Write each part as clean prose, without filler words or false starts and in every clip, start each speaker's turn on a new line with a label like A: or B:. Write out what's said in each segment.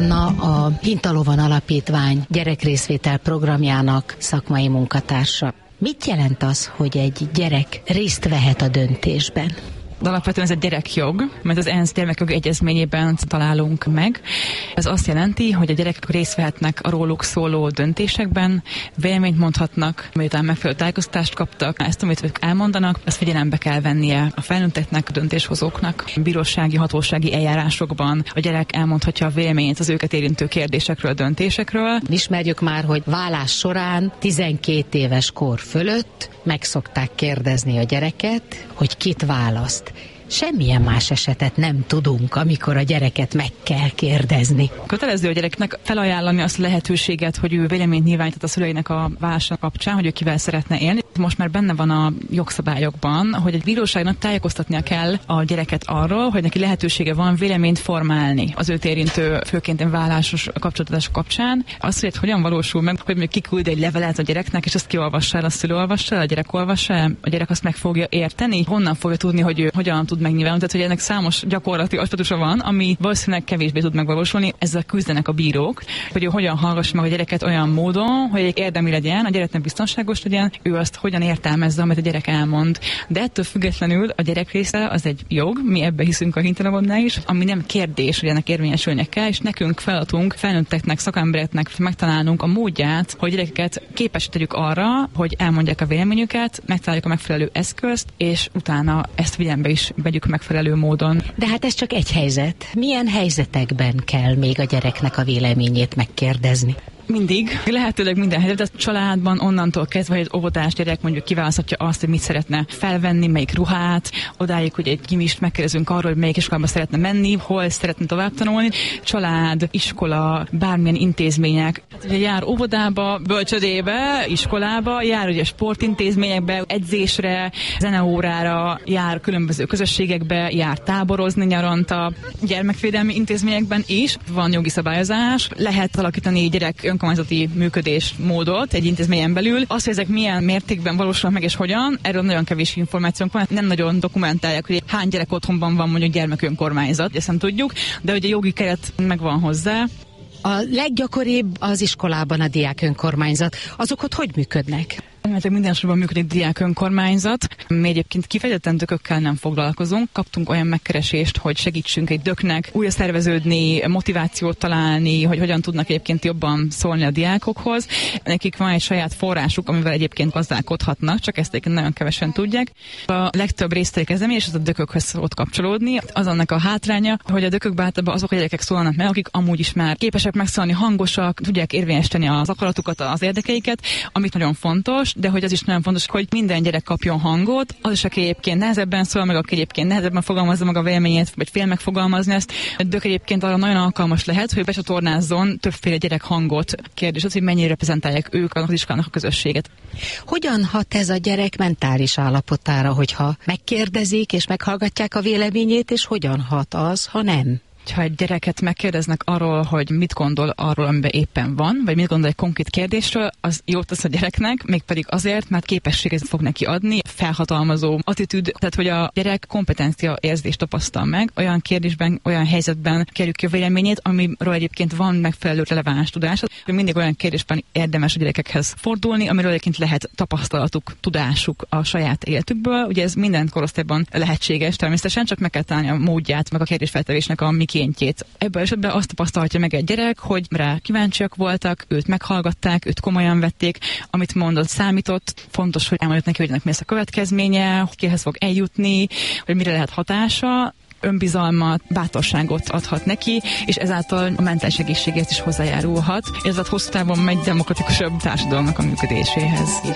A: Anna, a Hintalovan Alapítvány gyerekrészvétel programjának szakmai munkatársa. Mit jelent az, hogy egy gyerek részt vehet a döntésben?
B: Alapvetően ez egy gyerekjog, mert az ENSZ gyermekjogi egyezményében találunk meg. Ez azt jelenti, hogy a gyerekek részt vehetnek a róluk szóló döntésekben, véleményt mondhatnak, miután megfelelő tájékoztatást kaptak. Ezt, amit ők elmondanak, azt figyelembe kell vennie a felnőtteknek, a döntéshozóknak. Bírósági, hatósági eljárásokban a gyerek elmondhatja a véleményét az őket érintő kérdésekről, döntésekről.
A: Ismerjük már, hogy vállás során 12 éves kor fölött meg szokták kérdezni a gyereket, hogy kit választ. Semmilyen más esetet nem tudunk, amikor a gyereket meg kell kérdezni.
B: Kötelező a gyereknek felajánlani azt a lehetőséget, hogy ő véleményt nyilváníthat a szüleinek a válása kapcsán, hogy ő kivel szeretne élni. Most már benne van a jogszabályokban, hogy egy bíróságnak tájékoztatnia kell a gyereket arról, hogy neki lehetősége van véleményt formálni az őt érintő, főként vállásos kapcsolatadás kapcsán. Az, hogy hogyan valósul meg, hogy még kiküld egy levelet a gyereknek, és azt kiolvassa el, a szülő olvassa el, a gyerek olvassa el, a gyerek azt meg fogja érteni, honnan fogja tudni, hogy ő hogyan tud megnyilvánulni. Tehát, hogy ennek számos gyakorlati aspektusa van, ami valószínűleg kevésbé tud megvalósulni. Ezzel küzdenek a bírók, hogy ő hogyan hallgassa meg a gyereket olyan módon, hogy egy érdemi legyen, a gyereknek biztonságos legyen, ő azt hogyan értelmezze, amit a gyerek elmond. De ettől függetlenül a gyerek része az egy jog, mi ebbe hiszünk a Hintalovannál is, ami nem kérdés, hogy ennek érvényesülnie kell, és nekünk feladatunk, felnőtteknek, szakembereknek megtalálnunk a módját, hogy gyerekeket képesítjük arra, hogy elmondják a véleményüket, megtaláljuk a megfelelő eszközt, és utána ezt figyelembe is vegyük megfelelő módon.
A: De hát ez csak egy helyzet. Milyen helyzetekben kell még a gyereknek a véleményét megkérdezni?
B: Mindig, lehetőleg minden helyzetben, a családban onnantól kezdve, hogy egy óvodás gyerek mondjuk kiválaszthatja azt, hogy mit szeretne felvenni, melyik ruhát, odáig, hogy egy gimist megkérdezünk arról, hogy melyik iskolába szeretne menni, hol szeretne tovább tanulni, család, iskola, bármilyen intézmények. Ugye jár óvodába, bölcsödébe, iskolába, jár ugye sportintézményekbe, edzésre, zeneórára, jár különböző közösségekbe, jár táborozni nyaranta, gyermekvédelmi intézményekben is van jogi szabályozás, lehet alakítani gyerek önkormányzati működésmódot egy intézményen belül. Azt, hogy ezek milyen mértékben valósulnak meg és hogyan, erről nagyon kevés információnk van. Nem nagyon dokumentálják, hogy hány gyerek otthonban van mondjuk gyermekönkormányzat, ezt nem tudjuk, de hogy a jogi keret megvan hozzá.
A: A leggyakoribb az iskolában a diák önkormányzat. Azok ott hogy működnek?
B: Mert minden sorban működik diák önkormányzat. Mi egyébként kifejezetten dökökkel nem foglalkozunk. Kaptunk olyan megkeresést, hogy segítsünk egy döknek újra szerveződni, motivációt találni, hogy hogyan tudnak egyébként jobban szólni a diákokhoz. Nekik van egy saját forrásuk, amivel egyébként gazdálkodhatnak, csak ezt egyébként nagyon kevesen tudják. A legtöbb résztvevő kezdeményezés az a dökökhöz szokott kapcsolódni. Az annak a hátránya, hogy a dökökben általában azok a gyerekek szólnak meg, akik amúgy is már képesek megszólni, hangosak, tudják érvényesíteni az akaratukat, az érdekeiket, amit nagyon fontos. De hogy az is nagyon fontos, hogy minden gyerek kapjon hangot, az is, aki egyébként nehezebben szól, meg aki egyébként nehezebben fogalmazza meg a véleményét, vagy fél megfogalmazni ezt. Dök egyébként arra nagyon alkalmas lehet, hogy becsatornázzon többféle gyerek hangot. Kérdés az, hogy mennyire reprezentálják ők az iskolának a közösséget.
A: Hogyan hat ez a gyerek mentális állapotára, hogyha megkérdezik és meghallgatják a véleményét, és hogyan hat az, ha nem?
B: Ha egy gyereket megkérdeznek arról, hogy mit gondol arról, amiben éppen van, vagy mit gondol egy konkrét kérdésről, az jót tesz a gyereknek, mégpedig azért, mert képességet fog neki adni, felhatalmazó attitűd, tehát hogy a gyerek kompetencia érzést tapasztal meg, olyan kérdésben, olyan helyzetben kérjük ki a véleményét, amiről egyébként van megfelelő releváns tudás. Mindig olyan kérdésben érdemes a gyerekekhez fordulni, amiről egyébként lehet tapasztalatuk, tudásuk a saját életükből. Ugye ez minden korosztályban lehetséges természetesen, csak meg kell találni a módját, meg a kérdésfeltevésnek a mikéntjét. Ebben esetben azt tapasztalhatja meg egy gyerek, hogy rá kíváncsiak voltak, őt meghallgatták, őt komolyan vették, amit mondott, számított. Fontos, hogy elmondjuk neki, hogy ennek mi lesz a következménye, hogy kihez fog eljutni, hogy mire lehet hatása, önbizalmat, bátorságot adhat neki, és ezáltal a mentális egészségét is hozzájárulhat. Ez a hosszú távon megy demokratikusabb társadalomnak a működéséhez is.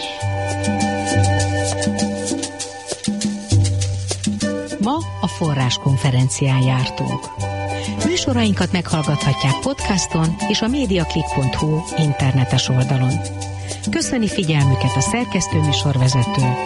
A: Ma a Forrás konferencián jártunk. Műsorainkat meghallgathatják podcaston és a mediaclick.hu internetes oldalon. Köszöni figyelmüket a szerkesztő műsorvezető